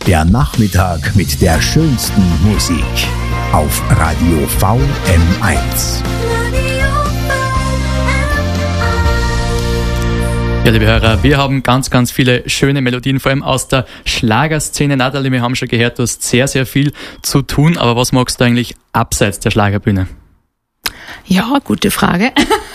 Der Nachmittag mit der schönsten Musik auf Radio VM1. Ja, liebe Hörer, wir haben ganz, ganz viele schöne Melodien, vor allem aus der Schlagerszene. Nathalie, wir haben schon gehört, du hast sehr, sehr viel zu tun, aber was magst du eigentlich abseits der Schlagerbühne? Ja, gute Frage.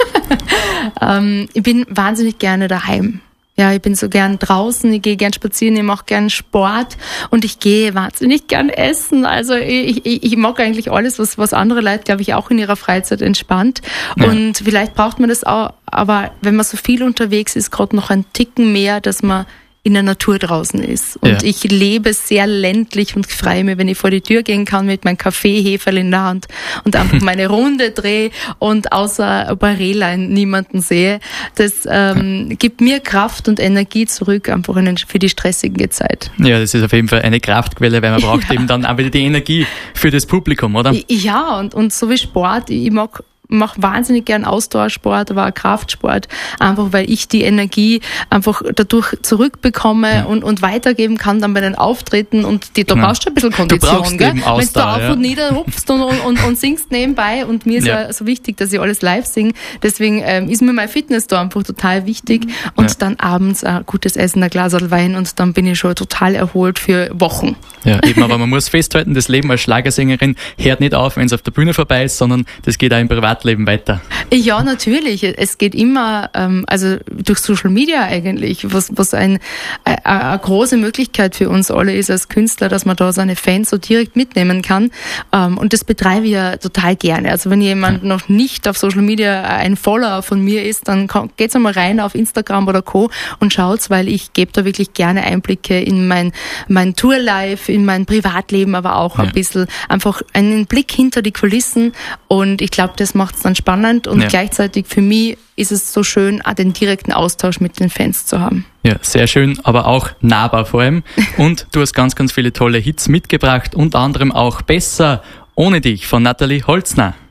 Ich bin wahnsinnig gerne daheim. Ja, ich bin so gern draußen, ich gehe gern spazieren, ich mache gern Sport und ich gehe wahnsinnig gern essen. Also ich mag eigentlich alles, was andere Leute, glaube ich, auch in ihrer Freizeit entspannt. Ja. Und vielleicht braucht man das auch, aber wenn man so viel unterwegs ist, gerade noch ein Ticken mehr, dass man in der Natur draußen ist. Und ich lebe sehr ländlich und freue mich, wenn ich vor die Tür gehen kann mit meinem Kaffeeheferl in der Hand und einfach meine Runde drehe und außer ein paar Rehlein niemanden sehe. Das gibt mir Kraft und Energie zurück, einfach für die stressige Zeit. Ja, das ist auf jeden Fall eine Kraftquelle, weil man braucht eben dann auch wieder die Energie für das Publikum, oder? Ja, und so wie Sport, ich mache wahnsinnig gern Ausdauersport, aber auch Kraftsport, einfach weil ich die Energie einfach dadurch zurückbekomme und weitergeben kann dann bei den Auftritten und da brauchst du ein bisschen Kondition, du brauchst gell? Eben Ausdauer, wenn du da auf und nieder hupfst und singst nebenbei und mir ist ja so wichtig, dass ich alles live singe, deswegen ist mir mein Fitness da einfach total wichtig und dann abends ein gutes Essen, ein Glas Wein und dann bin ich schon total erholt für Wochen. Ja, eben, aber man muss festhalten, das Leben als Schlagersängerin hört nicht auf, wenn es auf der Bühne vorbei ist, sondern das geht auch im Privatleben weiter. Ja, natürlich. Es geht immer, also durch Social Media eigentlich, was eine große Möglichkeit für uns alle ist als Künstler, dass man da seine Fans so direkt mitnehmen kann. Und das betreibe ich ja total gerne. Also wenn jemand noch nicht auf Social Media ein Follower von mir ist, dann geht's einmal rein auf Instagram oder Co. und schaut's, weil ich gebe da wirklich gerne Einblicke in mein Tourlife, in mein Privatleben, aber auch ein bisschen einfach einen Blick hinter die Kulissen und ich glaube, das macht es dann spannend und gleichzeitig für mich ist es so schön, auch den direkten Austausch mit den Fans zu haben. Ja, sehr schön, aber auch nahbar vor allem. Und du hast ganz, ganz viele tolle Hits mitgebracht, unter anderem auch Besser ohne dich von Nathalie Holzner.